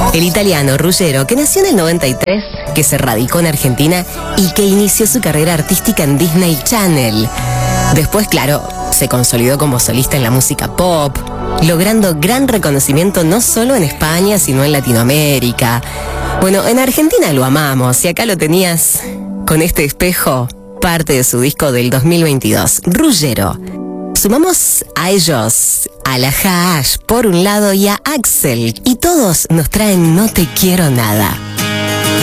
El italiano Ruggero, que nació en el 93, que se radicó en Argentina y que inició su carrera artística en Disney Channel. Después, claro, se consolidó como solista en la música pop, logrando gran reconocimiento no solo en España, sino en Latinoamérica. Bueno, en Argentina lo amamos y acá lo tenías con este espejo, parte de su disco del 2022, Ruggero. Sumamos a ellos, a la Hash por un lado y a Axel, y todos nos traen No Te Quiero Nada.